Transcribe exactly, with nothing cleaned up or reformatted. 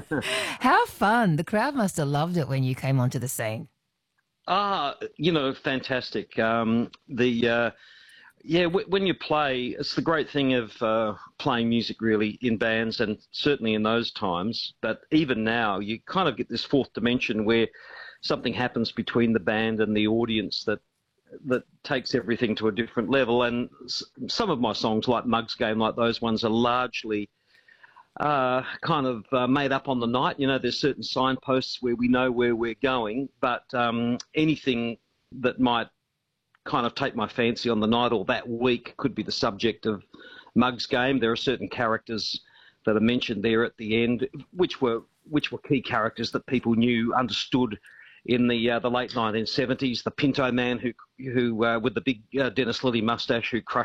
How fun. The crowd must have loved it when you came onto the scene. Ah, you know, fantastic. Um, the uh, yeah, w when you play, it's the great thing of uh, playing music really in bands, and certainly in those times. But even now, you kind of get this fourth dimension where something happens between the band and the audience that that takes everything to a different level. And s some of my songs, like Mugs Game, like those ones, are largely uh, kind of uh, made up on the night. You know, there's certain signposts where we know where we're going, but um, anything that might kind of take my fancy on the night or that week could be the subject of Mug's Game. There are certain characters that are mentioned there at the end, which were which were key characters that people knew, understood in the uh, the late nineteen seventies. The Pinto Man, who who uh, with the big uh, Dennis Lilly mustache, who crushed